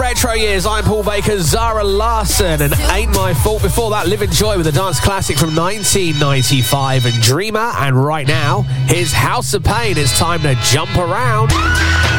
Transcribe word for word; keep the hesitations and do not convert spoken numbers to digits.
retro years. I'm Paul Baker, Zara Larsson, and Ain't My Fault. Before that, Live and Joy with a dance classic from nineteen ninety-five and Dreamer. And right now, here's House of Pain. It's time to jump around.